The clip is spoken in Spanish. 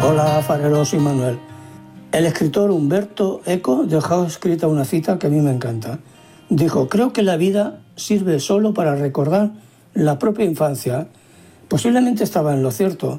Hola, fareros y Manuel. El escritor Humberto Eco dejó escrita una cita que a mí me encanta. Dijo: creo que la vida sirve solo para recordar la propia infancia. Posiblemente estaba en lo cierto.